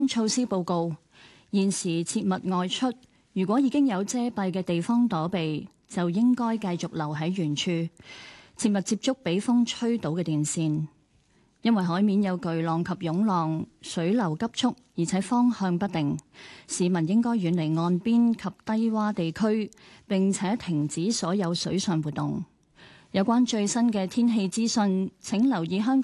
措施報告，現時切勿外出。如果已經有遮蔽嘅地方躲避，就應該繼續留喺原處，切勿接觸俾風吹倒嘅電線。因為海面有巨浪及湧浪，水流急速，而且方向不定，市民應該遠離岸邊及低洼地區，並且停止所有水上活動。有關最新嘅天氣資訊，請留意香港